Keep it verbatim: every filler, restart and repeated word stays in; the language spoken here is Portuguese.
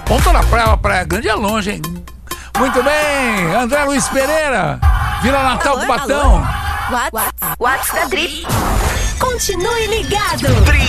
Ponta da Praia, Praia Grande é longe, hein? Muito bem, André Luiz Pereira, Vila Natal do Batão. Whats da Trip. Continue ligado.